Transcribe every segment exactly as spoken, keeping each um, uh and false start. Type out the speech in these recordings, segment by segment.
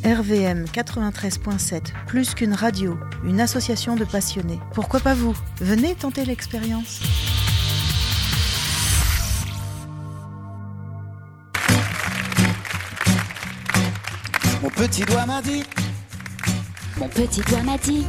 R V M quatre-vingt-treize point sept, plus qu'une radio, une association de passionnés. Pourquoi pas vous? Venez tenter l'expérience. Mon petit doigt m'a dit. Mon petit doigt m'a dit.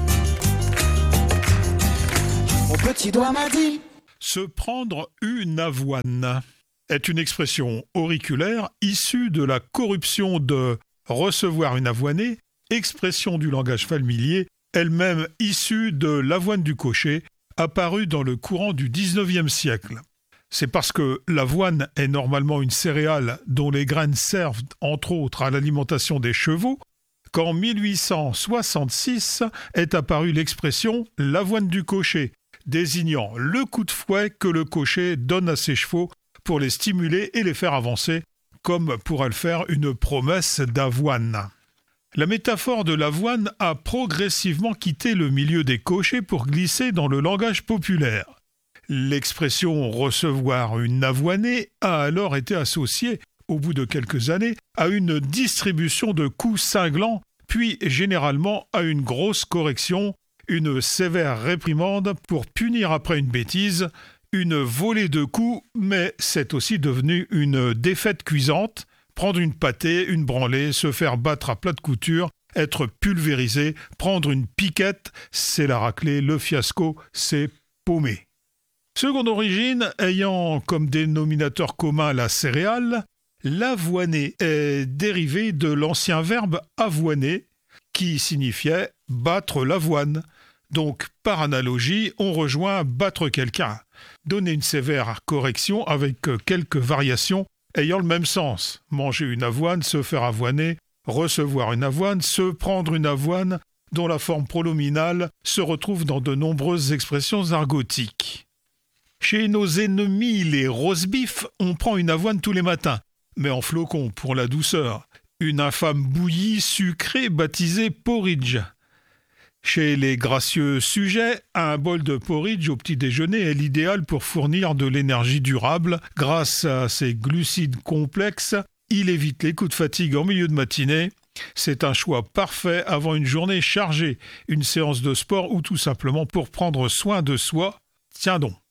Mon petit doigt m'a dit. Se prendre une avoine est une expression auriculaire issue de la corruption de recevoir une avoinée, expression du langage familier, elle-même issue de l'avoine du cocher, apparue dans le courant du dix-neuvième siècle. C'est parce que l'avoine est normalement une céréale dont les graines servent entre autres à l'alimentation des chevaux qu'en mille huit cent soixante-six est apparue l'expression « l'avoine du cocher », désignant le coup de fouet que le cocher donne à ses chevaux pour les stimuler et les faire avancer, comme pourrait le faire une promesse d'avoine. La métaphore de l'avoine a progressivement quitté le milieu des cochers pour glisser dans le langage populaire. L'expression « recevoir une avoinée » a alors été associée, au bout de quelques années, à une distribution de coups cinglants, puis généralement à une grosse correction, une sévère réprimande pour punir après une bêtise, une volée de coups, mais c'est aussi devenu une défaite cuisante, prendre une pâtée, une branlée, se faire battre à plat de couture, être pulvérisé, prendre une piquette, c'est la raclée, le fiasco, c'est paumé. Seconde origine, ayant comme dénominateur commun la céréale, l'avoiner est dérivé de l'ancien verbe avoiner, qui signifiait battre l'avoine. Donc, par analogie, on rejoint battre quelqu'un. Donner une sévère correction avec quelques variations ayant le même sens. Manger une avoine, se faire avoiner, recevoir une avoine, se prendre une avoine, dont la forme pronominale se retrouve dans de nombreuses expressions argotiques. Chez nos ennemis, les roast-beef, on prend une avoine tous les matins, mais en flocons pour la douceur. Une infâme bouillie sucrée baptisée porridge. Chez les gracieux sujets, un bol de porridge au petit déjeuner est l'idéal pour fournir de l'énergie durable. Grâce à ses glucides complexes, il évite les coups de fatigue en milieu de matinée. C'est un choix parfait avant une journée chargée, une séance de sport ou tout simplement pour prendre soin de soi. Tiens donc.